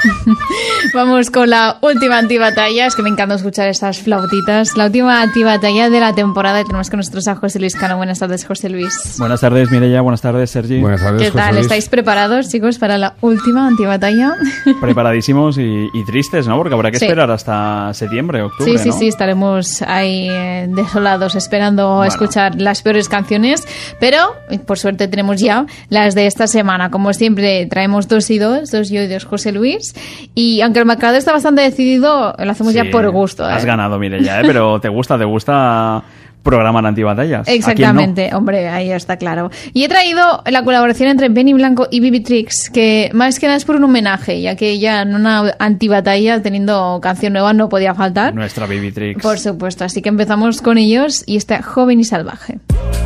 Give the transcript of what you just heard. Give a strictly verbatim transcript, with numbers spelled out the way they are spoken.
Vamos con la última antibatalla. Es que me encanta escuchar estas flautitas. La última antibatalla de la temporada. Y tenemos con nosotros a José Luis Cano. Buenas tardes, José Luis. Buenas tardes, Mireia. Buenas tardes, Sergi. Buenas tardes, ¿Qué José tal? Luis. ¿Estáis preparados, chicos, para la última antibatalla? Preparadísimos y, y tristes, ¿no? Porque habrá que Sí. esperar hasta septiembre, octubre, Sí, sí, ¿no? sí, estaremos ahí eh, desolados esperando Bueno. escuchar las peores canciones, pero por suerte tenemos ya las de esta semana. Como siempre, traemos dos y dos, dos yo y dos José Luis, y aunque el marcador está bastante decidido, lo hacemos Sí, ya por gusto. ¿eh? Has ganado, Mireia, ¿eh? Pero te gusta, te gusta programar antibatallas. ¿A quién no? Exactamente, hombre, ahí está claro. Y he traído la colaboración entre Benny Blanco y Bibi Trix, que más que nada es por un homenaje, ya que ya en una antibatalla, teniendo canción nueva, no podía faltar. Nuestra Bibi Trix. Por supuesto, así que empezamos con ellos y está Joven y Salvaje.